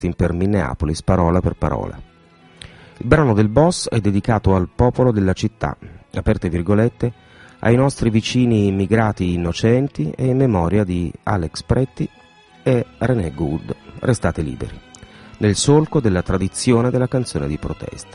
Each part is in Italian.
per Minneapolis parola per parola. Il brano del boss è dedicato al popolo della città, aperte virgolette, ai nostri vicini immigrati innocenti e in memoria di Alex Pretti e René Good, restate liberi, nel solco della tradizione della canzone di protesta.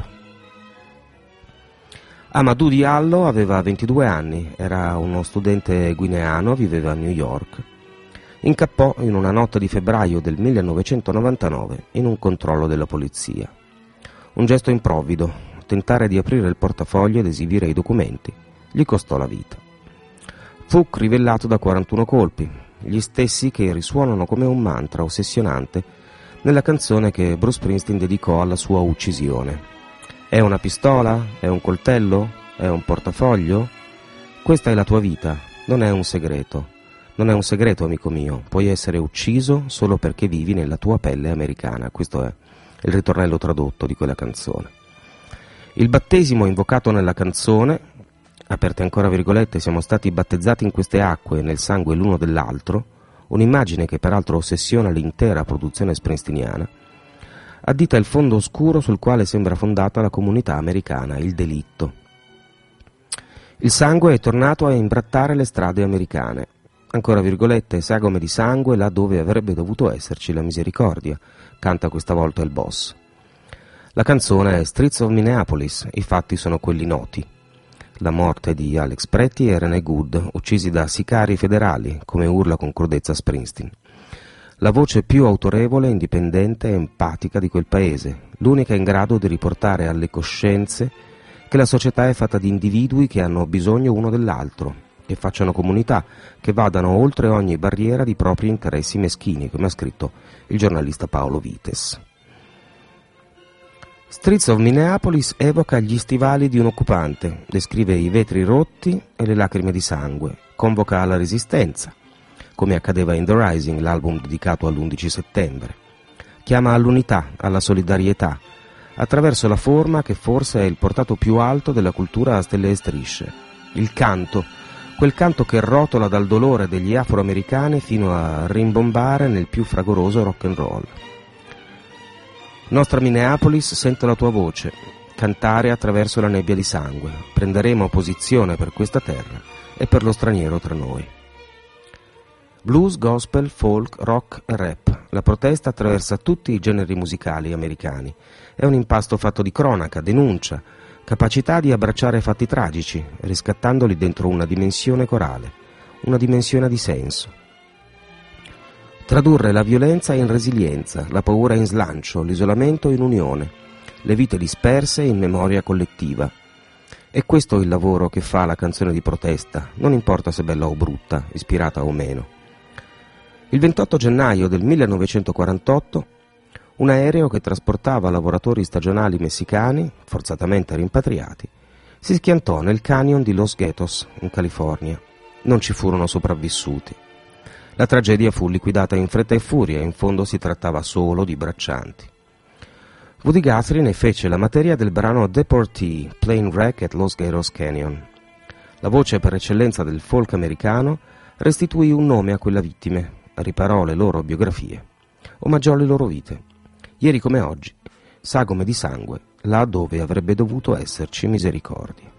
Amadou Diallo aveva 22 anni, era uno studente guineano, viveva a New York. Incappò in una notte di febbraio del 1999 in un controllo della polizia. Un gesto improvvido, tentare di aprire il portafoglio ed esibire i documenti, gli costò la vita. Fu crivellato da 41 colpi, gli stessi che risuonano come un mantra ossessionante nella canzone che Bruce Springsteen dedicò alla sua uccisione. È una pistola? È un coltello? È un portafoglio? Questa è la tua vita, non è un segreto. Non è un segreto, amico mio, puoi essere ucciso solo perché vivi nella tua pelle americana. Questo è il ritornello tradotto di quella canzone. Il battesimo invocato nella canzone, aperte ancora virgolette, siamo stati battezzati in queste acque nel sangue l'uno dell'altro, un'immagine che peraltro ossessiona l'intera produzione springsteeniana, addita il fondo oscuro sul quale sembra fondata la comunità americana, il delitto. Il sangue è tornato a imbrattare le strade americane. Ancora virgolette, sagome di sangue là dove avrebbe dovuto esserci la misericordia, canta questa volta il boss. La canzone è Streets of Minneapolis, i fatti sono quelli noti. La morte di Alex Pretti e René Good, uccisi da sicari federali, come urla con crudezza Springsteen. La voce più autorevole, indipendente e empatica di quel paese, l'unica in grado di riportare alle coscienze che la società è fatta di individui che hanno bisogno uno dell'altro, che facciano comunità, che vadano oltre ogni barriera di propri interessi meschini, come ha scritto il giornalista Paolo Vites. Streets of Minneapolis evoca gli stivali di un occupante, descrive i vetri rotti e le lacrime di sangue, convoca alla resistenza, come accadeva in The Rising, l'album dedicato all'11 settembre. Chiama all'unità, alla solidarietà, attraverso la forma che forse è il portato più alto della cultura a stelle e strisce, il canto, quel canto che rotola dal dolore degli afroamericani fino a rimbombare nel più fragoroso rock and roll. Nostra Minneapolis, sento la tua voce, cantare attraverso la nebbia di sangue. Prenderemo posizione per questa terra e per lo straniero tra noi. Blues, gospel, folk, rock e rap. La protesta attraversa tutti i generi musicali americani. È un impasto fatto di cronaca, denuncia, capacità di abbracciare fatti tragici, riscattandoli dentro una dimensione corale, una dimensione di senso. Tradurre la violenza in resilienza, la paura in slancio, l'isolamento in unione, le vite disperse in memoria collettiva. È questo il lavoro che fa la canzone di protesta, non importa se bella o brutta, ispirata o meno. Il 28 gennaio del 1948, un aereo che trasportava lavoratori stagionali messicani, forzatamente rimpatriati, si schiantò nel canyon di Los Gatos, in California. Non ci furono sopravvissuti. La tragedia fu liquidata in fretta e furia, in fondo si trattava solo di braccianti. Woody Guthrie ne fece la materia del brano Deportee, Plane Wreck at Los Gatos Canyon. La voce per eccellenza del folk americano restituì un nome a quelle vittime, riparò le loro biografie, omaggiò le loro vite. Ieri come oggi, sagome di sangue, là dove avrebbe dovuto esserci misericordia.